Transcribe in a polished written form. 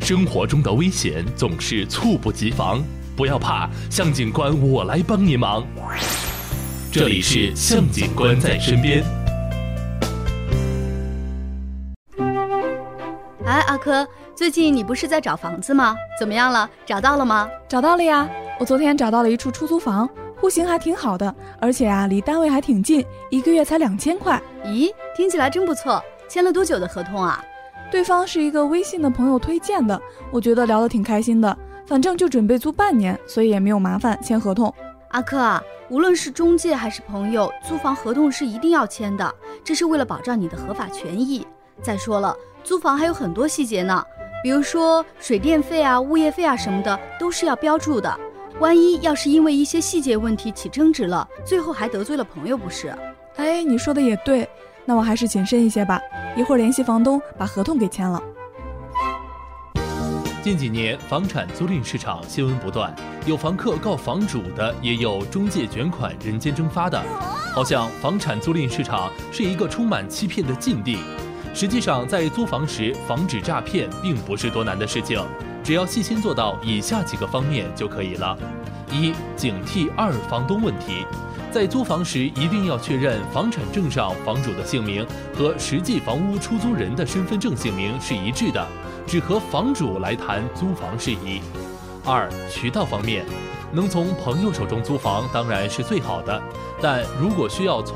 生活中的危险总是猝不及防，不要怕，向警官我来帮你忙。这里是向警官在身边。 哎，阿珂，最近你不是在找房子吗？怎么样了？找到了吗？ 找到了呀，我昨天找到了一处出租房，户型还挺好的，而且离单位还挺近，1个月才2000块。 咦，听起来真不错。签了多久的合同啊？ 对方是一个微信的朋友推荐的，我觉得聊得挺开心的，反正就准备租半年，所以也没有麻烦签合同。 阿珂啊，无论是中介还是朋友，租房合同是一定要签的，这是为了保障你的合法权益。再说了，租房还有很多细节呢，比如说水电费啊、物业费啊什么的都是要标注的，万一要是因为一些细节问题起争执了，最后还得罪了朋友不是？ 哎，你说的也对，那我还是谨慎一些吧，一会儿联系房东把合同给签了。 近几年房产租赁市场新闻不断，有房客告房主的，也有中介卷款人间蒸发的，好像房产租赁市场是一个充满欺骗的禁地。实际上，在租房时防止诈骗并不是多难的事情，只要细心做到以下几个方面就可以了。一、警惕二房东问题。在租房时，一定要确认房产证上房主的姓名和实际房屋出租人的身份证姓名是一致的，只和房主来谈租房事宜。二、渠道方面，能从朋友手中租房当然是最好的，但如果需要从